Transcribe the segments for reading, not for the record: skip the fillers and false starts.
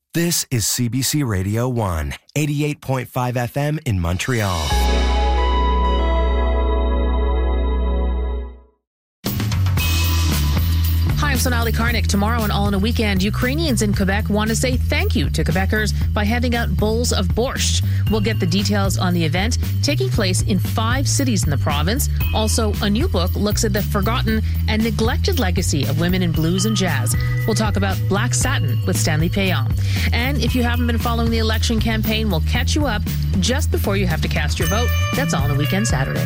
This is CBC Radio 1, 88.5 FM in Montreal. Hi, I'm Sonali Karnik. Tomorrow and All in a Weekend, Ukrainians in Quebec want to say thank you to Quebecers by handing out bowls of borscht. We'll get the details on the event taking place in 5 cities in the province. Also, a new book looks at the forgotten and neglected legacy of women in blues and jazz. We'll talk about Black Satin with Stanley Payon. And if you haven't been following the election campaign, we'll catch you up just before you have to cast your vote. That's All in a Weekend Saturday.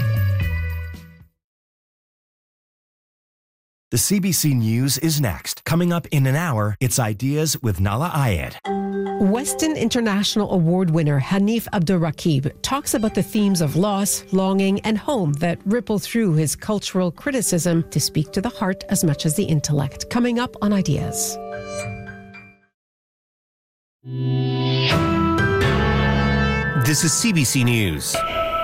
The CBC News is next. Coming up in an hour, it's Ideas with Nala Ayed. Weston International Award winner Hanif Abdurraqib talks about the themes of loss, longing, and home that ripple through his cultural criticism to speak to the heart as much as the intellect. Coming up on Ideas. This is CBC News.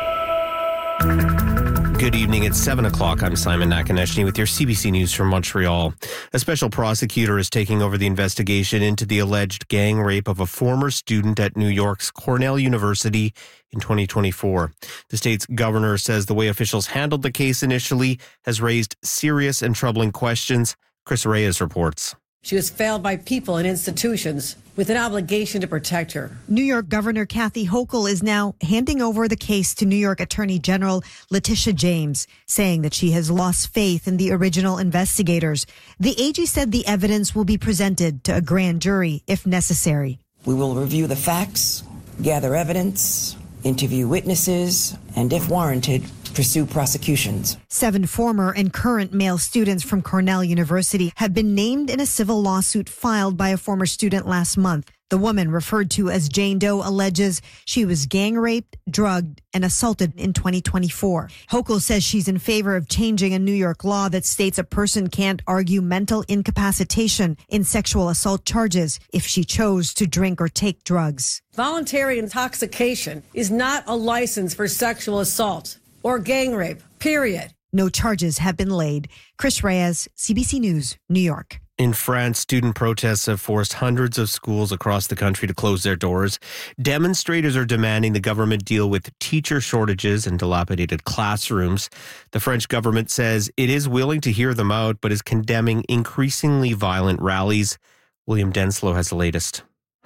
Good evening. It's 7 o'clock. I'm Simon Nakaneshny with your CBC News from Montreal. A special prosecutor is taking over the investigation into the alleged gang rape of a former student at New York's Cornell University in 2024. The state's governor says the way officials handled the case initially has raised serious and troubling questions. Chris Reyes reports. She was failed by people and institutions with an obligation to protect her. New York Governor Kathy Hochul is now handing over the case to New York Attorney General Letitia James, saying that she has lost faith in the original investigators. The AG said the evidence will be presented to a grand jury if necessary. We will review the facts, gather evidence, interview witnesses, and if warranted, pursue prosecutions. 7 former and current male students from Cornell University have been named in a civil lawsuit filed by a former student last month. The woman, referred to as Jane Doe, alleges she was gang raped, drugged, and assaulted in 2024. Hochul says she's in favor of changing a New York law that states a person can't argue mental incapacitation in sexual assault charges if she chose to drink or take drugs. Voluntary intoxication is not a license for sexual assault or gang rape, period. No charges have been laid. Chris Reyes, CBC News, New York. In France, student protests have forced hundreds of schools across the country to close their doors. Demonstrators are demanding the government deal with teacher shortages and dilapidated classrooms. The French government says it is willing to hear them out, but is condemning increasingly violent rallies. William Denslow has the latest.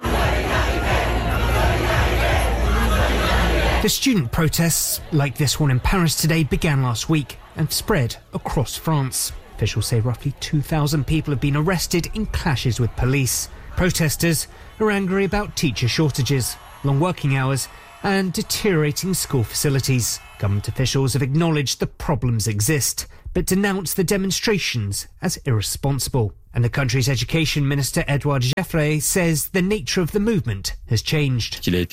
The student protests, like this one in Paris today, began last week and spread across France. Officials say roughly 2,000 people have been arrested in clashes with police. Protesters are angry about teacher shortages, long working hours, and deteriorating school facilities. Government officials have acknowledged the problems exist, but denounced the demonstrations as irresponsible. And the country's education minister, Edouard Geoffroy, says the nature of the movement has changed. It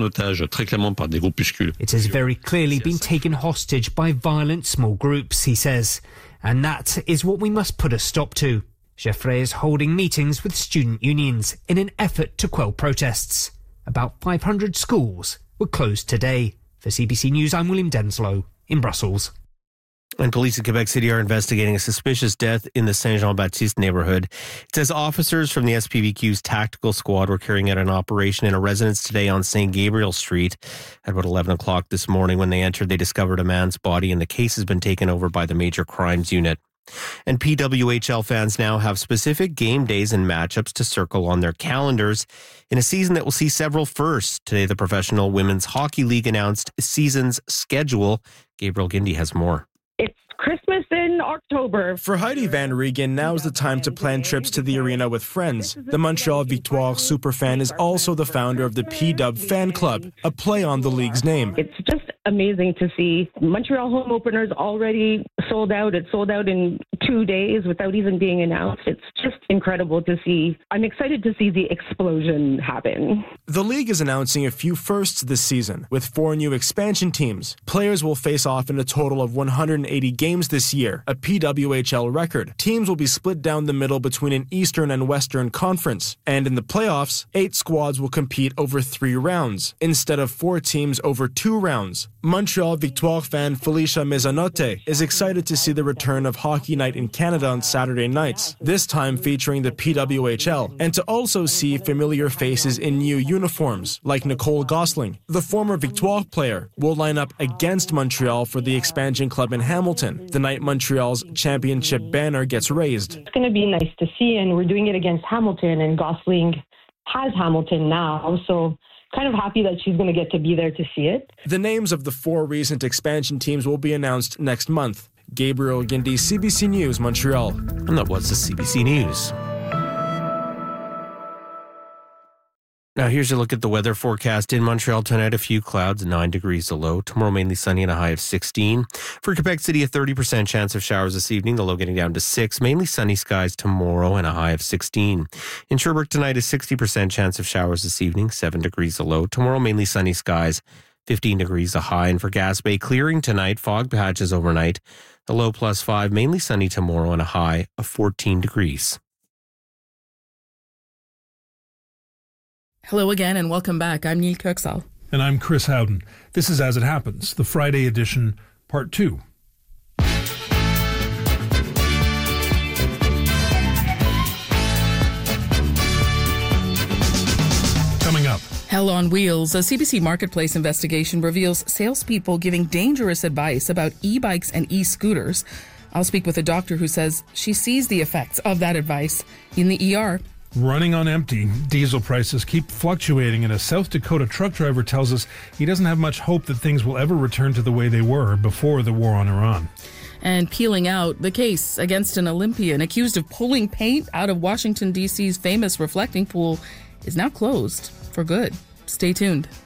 has very clearly been taken hostage by violent small groups, he says. And that is what we must put a stop to. Geoffroy is holding meetings with student unions in an effort to quell protests. About 500 schools were closed today. For CBC News, I'm William Denslow in Brussels. And police in Quebec City are investigating a suspicious death in the Saint-Jean-Baptiste neighborhood. It says officers from the SPVQ's tactical squad were carrying out an operation in a residence today on St. Gabriel Street. At about 11 o'clock this morning, when they entered, they discovered a man's body, and the case has been taken over by the Major Crimes Unit. And PWHL fans now have specific game days and matchups to circle on their calendars in a season that will see several firsts. Today, the Professional Women's Hockey League announced season's schedule. Gabriel Gindy has more. It's Christmas in October. For Heidi Van Regen, now is the time to plan trips to the arena with friends. The Montreal Victoire superfan is also the founder of the P-Dub Fan Club, a play on the league's name. It's just amazing to see Montreal home openers already sold out. It sold out in 2 days without even being announced. It's just incredible to see. I'm excited to see the explosion happen. The league is announcing a few firsts this season, with 4 new expansion teams. Players will face off in a total of 180 games this year, a PWHL record. Teams will be split down the middle between an Eastern and Western conference. And in the playoffs, 8 squads will compete over 3 rounds, instead of 4 teams over 2 rounds. Montreal Victoire fan Felicia Mezzanotte is excited to see the return of Hockey Night in Canada on Saturday nights, this time featuring the PWHL, and to also see familiar faces in new uniforms, like Nicole Gosling, the former Victoire player, will line up against Montreal for the expansion club in Hamilton, the night Montreal's championship banner gets raised. It's going to be nice to see, and we're doing it against Hamilton, and Gosling has Hamilton now, so kind of happy that she's going to get to be there to see it. The names of the 4 recent expansion teams will be announced next month. Gabriel Guindy, CBC News, Montreal. And that was the CBC News. Now here's a look at the weather forecast. In Montreal tonight, a few clouds, 9 degrees the low. Tomorrow mainly sunny and a high of 16. For Quebec City, a 30% chance of showers this evening, the low getting down to 6. Mainly sunny skies tomorrow and a high of 16. In Sherbrooke tonight, a 60% chance of showers this evening, 7 degrees the low. Tomorrow mainly sunny skies, 15 degrees the high. And for Gaspé, clearing tonight, fog patches overnight, the low +5. Mainly sunny tomorrow and a high of 14 degrees. Hello again and welcome back. I'm Neil Kirksall. And I'm Chris Howden. This is As It Happens, the Friday edition, Part 2. Coming up. Hell on Wheels, a CBC Marketplace investigation reveals salespeople giving dangerous advice about e-bikes and e-scooters. I'll speak with a doctor who says she sees the effects of that advice in the ER. Running on empty, diesel prices keep fluctuating, and a South Dakota truck driver tells us he doesn't have much hope that things will ever return to the way they were before the war on Iran. And peeling out, the case against an Olympian accused of pulling paint out of Washington, D.C.'s famous reflecting pool is now closed for good. Stay tuned.